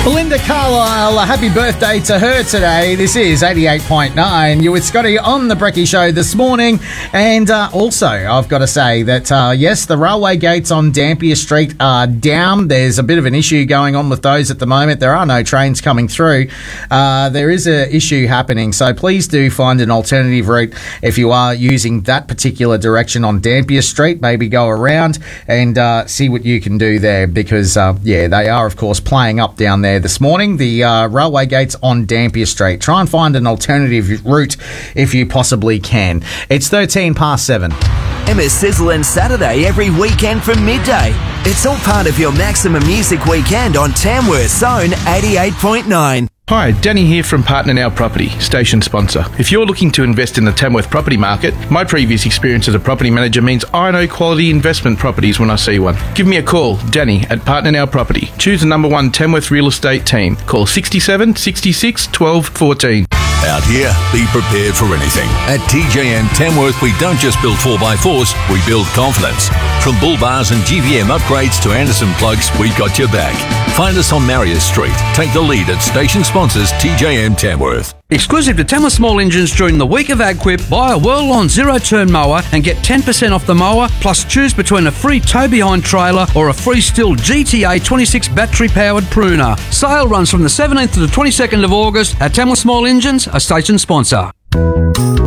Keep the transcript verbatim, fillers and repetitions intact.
Belinda Carlisle, a happy birthday to her today. This is eighty-eight point nine. You're with Scotty on the Brekkie Show this morning. And uh, also, I've got to say that, uh, yes, the railway gates on Dampier Street are down. There's a bit of an issue going on with those at the moment. There are no trains coming through. Uh, there is an issue happening. So please do find an alternative route if you are using that particular direction on Dampier Street. Maybe go around and uh, see what you can do there because, uh, yeah, they are, of course, playing up down there this morning. The uh, railway gates on Dampier Street. Try and find an alternative route if you possibly can. It's thirteen past seven. Emma Sizzle and Saturday every weekend from midday. It's all part of your Maximum Music Weekend on Tamworth's own eighty-eight point nine. Hi, Danny here from Partner Now Property, station sponsor. If you're looking to invest in the Tamworth property market, my previous experience as a property manager means I know quality investment properties when I see one. Give me a call, Danny, at Partner Now Property. Choose the number one Tamworth real estate team. Call sixty-seven, sixty-six, twelve, fourteen. Out here, be prepared for anything. At T J M Tamworth, we don't just build four by fours, we build confidence. From bull bars and G V M upgrades to Anderson plugs, we've got your back. Find us on Marius Street. Take the lead at station sponsors T J M Tamworth. Exclusive to Tamworth Small Engines during the week of AgQuip, buy a Whirl-On zero-turn mower and get ten percent off the mower, plus choose between a free tow-behind trailer or a free Stihl G T A twenty-six battery-powered pruner. Sale runs from the seventeenth to the twenty-second of August at Tamworth Small Engines, a station sponsor.